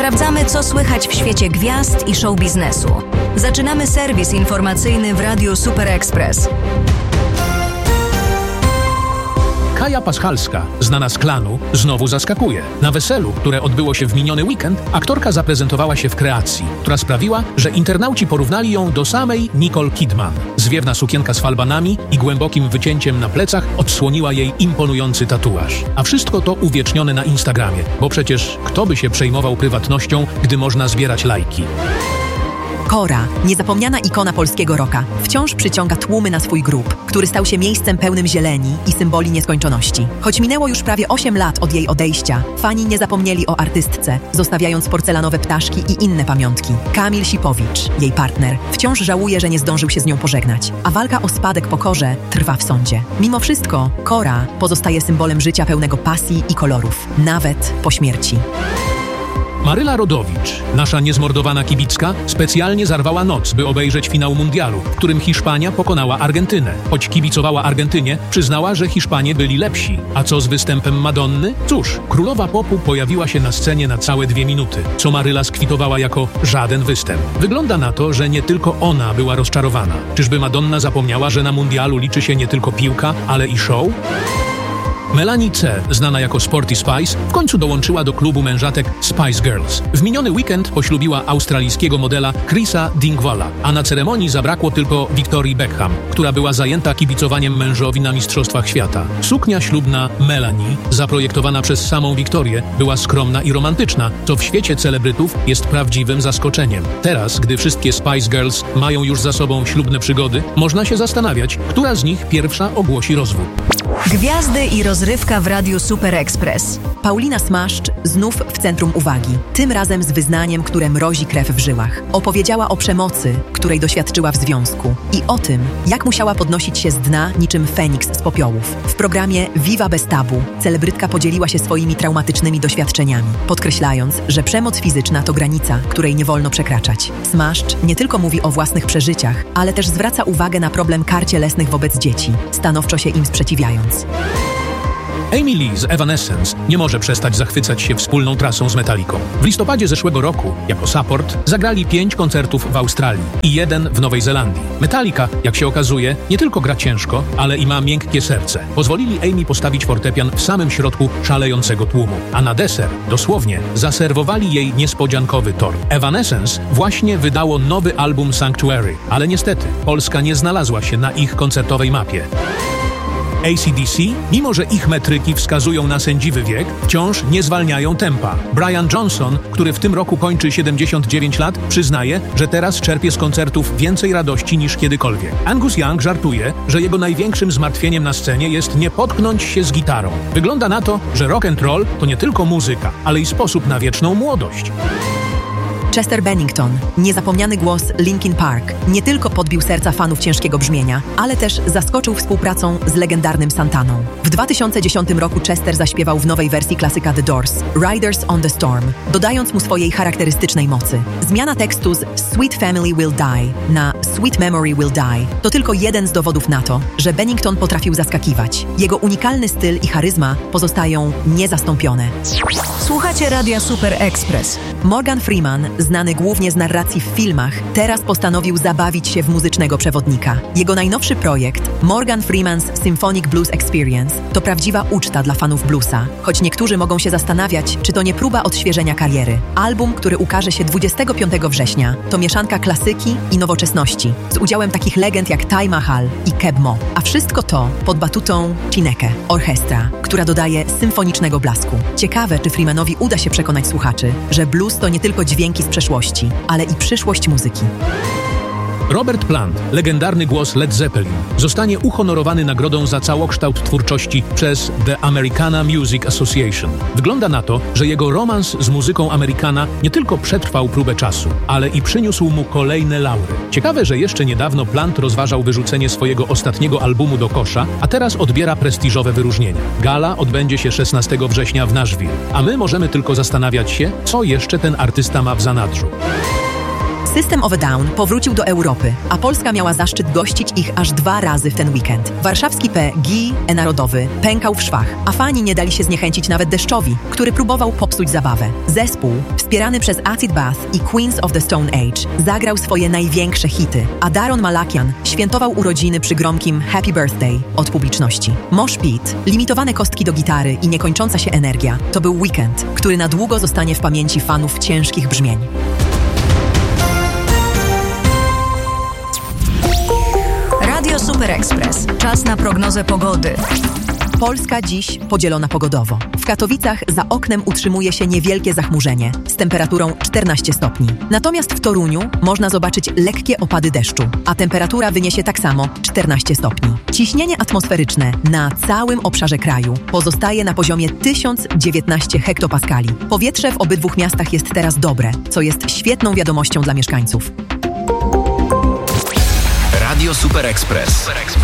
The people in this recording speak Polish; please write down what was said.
Sprawdzamy, co słychać w świecie gwiazd i show biznesu. Zaczynamy serwis informacyjny w Radiu Super Express. Kaja Paschalska, znana z Klanu, znowu zaskakuje. Na weselu, które odbyło się w miniony weekend, aktorka zaprezentowała się w kreacji, która sprawiła, że internauci porównali ją do samej Nicole Kidman. Zwiewna sukienka z falbanami i głębokim wycięciem na plecach odsłoniła jej imponujący tatuaż. A wszystko to uwiecznione na Instagramie, bo przecież kto by się przejmował prywatnością, gdy można zbierać lajki? Kora, niezapomniana ikona polskiego rocka, wciąż przyciąga tłumy na swój grób, który stał się miejscem pełnym zieleni i symboli nieskończoności. Choć minęło już prawie 8 lat od jej odejścia, fani nie zapomnieli o artystce, zostawiając porcelanowe ptaszki i inne pamiątki. Kamil Sipowicz, jej partner, wciąż żałuje, że nie zdążył się z nią pożegnać, a walka o spadek po Korze trwa w sądzie. Mimo wszystko, Kora pozostaje symbolem życia pełnego pasji i kolorów, nawet po śmierci. Maryla Rodowicz, nasza niezmordowana kibicka, specjalnie zarwała noc, by obejrzeć finał mundialu, w którym Hiszpania pokonała Argentynę. Choć kibicowała Argentynie, przyznała, że Hiszpanie byli lepsi. A co z występem Madonny? Cóż, królowa popu pojawiła się na scenie na całe 2 minuty, co Maryla skwitowała jako żaden występ. Wygląda na to, że nie tylko ona była rozczarowana. Czyżby Madonna zapomniała, że na mundialu liczy się nie tylko piłka, ale i show? Melanie C., znana jako Sporty Spice, w końcu dołączyła do klubu mężatek Spice Girls. W miniony weekend poślubiła australijskiego modela Chrisa Dingwalla, a na ceremonii zabrakło tylko Victorii Beckham, która była zajęta kibicowaniem mężowi na Mistrzostwach Świata. Suknia ślubna Melanie, zaprojektowana przez samą Wiktorię, była skromna i romantyczna, co w świecie celebrytów jest prawdziwym zaskoczeniem. Teraz, gdy wszystkie Spice Girls mają już za sobą ślubne przygody, można się zastanawiać, która z nich pierwsza ogłosi rozwód. Gwiazdy i rozrywka w Radiu Super Express. Paulina Smaszcz znów w centrum uwagi. Tym razem z wyznaniem, które mrozi krew w żyłach. Opowiedziała o przemocy, której doświadczyła w związku i o tym, jak musiała podnosić się z dna niczym Feniks z popiołów. W programie Viva bez tabu celebrytka podzieliła się swoimi traumatycznymi doświadczeniami, podkreślając, że przemoc fizyczna to granica, której nie wolno przekraczać. Smaszcz nie tylko mówi o własnych przeżyciach, ale też zwraca uwagę na problem kar cielesnych wobec dzieci, stanowczo się im sprzeciwiając. Amy Lee z Evanescence nie może przestać zachwycać się wspólną trasą z Metallicą. W listopadzie zeszłego roku, jako support, zagrali 5 koncertów w Australii i 1 w Nowej Zelandii. Metallica, jak się okazuje, nie tylko gra ciężko, ale i ma miękkie serce. Pozwolili Amy postawić fortepian w samym środku szalejącego tłumu, a na deser, dosłownie, zaserwowali jej niespodziankowy tort. Evanescence właśnie wydało nowy album Sanctuary, ale niestety Polska nie znalazła się na ich koncertowej mapie. AC/DC, mimo że ich metryki wskazują na sędziwy wiek, wciąż nie zwalniają tempa. Brian Johnson, który w tym roku kończy 79 lat, przyznaje, że teraz czerpie z koncertów więcej radości niż kiedykolwiek. Angus Young żartuje, że jego największym zmartwieniem na scenie jest nie potknąć się z gitarą. Wygląda na to, że rock and roll to nie tylko muzyka, ale i sposób na wieczną młodość. Chester Bennington, niezapomniany głos Linkin Park, nie tylko podbił serca fanów ciężkiego brzmienia, ale też zaskoczył współpracą z legendarnym Santaną. W 2010 roku Chester zaśpiewał w nowej wersji klasyka The Doors, Riders on the Storm, dodając mu swojej charakterystycznej mocy. Zmiana tekstu z Sweet Family Will Die na Sweet Memory Will Die to tylko jeden z dowodów na to, że Bennington potrafił zaskakiwać. Jego unikalny styl i charyzma pozostają niezastąpione. Słuchacie Radia Super Express. Morgan Freeman, znany głównie z narracji w filmach, teraz postanowił zabawić się w muzycznego przewodnika. Jego najnowszy projekt, Morgan Freeman's Symphonic Blues Experience, to prawdziwa uczta dla fanów bluesa, choć niektórzy mogą się zastanawiać, czy to nie próba odświeżenia kariery. Album, który ukaże się 25 września, to mieszanka klasyki i nowoczesności, z udziałem takich legend jak Taj Mahal i Keb Mo. A wszystko to pod batutą Chineke Orchestra, która dodaje symfonicznego blasku. Ciekawe, czy Freemanowi uda się przekonać słuchaczy, że blues to nie tylko dźwięki z przeszłości, ale i przyszłość muzyki. Robert Plant, legendarny głos Led Zeppelin, zostanie uhonorowany nagrodą za całokształt twórczości przez The Americana Music Association. Wygląda na to, że jego romans z muzyką Amerykana nie tylko przetrwał próbę czasu, ale i przyniósł mu kolejne laury. Ciekawe, że jeszcze niedawno Plant rozważał wyrzucenie swojego ostatniego albumu do kosza, a teraz odbiera prestiżowe wyróżnienia. Gala odbędzie się 16 września w Nashville, a my możemy tylko zastanawiać się, co jeszcze ten artysta ma w zanadrzu. System of a Down powrócił do Europy, a Polska miała zaszczyt gościć ich aż 2 razy w ten weekend. Warszawski Narodowy pękał w szwach, a fani nie dali się zniechęcić nawet deszczowi, który próbował popsuć zabawę. Zespół, wspierany przez Acid Bath i Queens of the Stone Age, zagrał swoje największe hity, a Daron Malakian świętował urodziny przy gromkim Happy Birthday od publiczności. Mosh Pit, limitowane kostki do gitary i niekończąca się energia to był weekend, który na długo zostanie w pamięci fanów ciężkich brzmień. Radio Super Express. Czas na prognozę pogody. Polska dziś podzielona pogodowo. W Katowicach za oknem utrzymuje się niewielkie zachmurzenie z temperaturą 14 stopni. Natomiast w Toruniu można zobaczyć lekkie opady deszczu, a temperatura wyniesie tak samo 14 stopni. Ciśnienie atmosferyczne na całym obszarze kraju pozostaje na poziomie 1019 hektopaskali. Powietrze w obydwu miastach jest teraz dobre, co jest świetną wiadomością dla mieszkańców. Radio Super Express.